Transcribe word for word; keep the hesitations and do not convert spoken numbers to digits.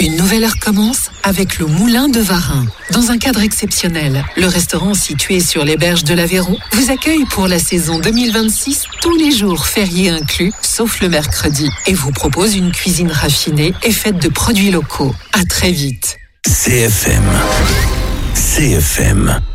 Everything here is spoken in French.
Une nouvelle heure commence avec le Moulin de Varin. Dans un cadre exceptionnel, le restaurant situé sur les berges de l'Aveyron vous accueille pour la saison deux mille vingt-six, tous les jours fériés inclus, sauf le mercredi, et vous propose une cuisine raffinée et faite de produits locaux. À très vite. C F M. C F M.